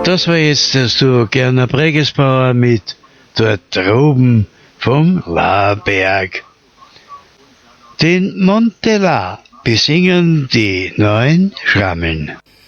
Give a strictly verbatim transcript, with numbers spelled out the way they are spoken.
Das war jetzt der Surgerner Bregesbauer mit Dort droben vom Laberg. Den Monte La besingen die neuen Schrammeln.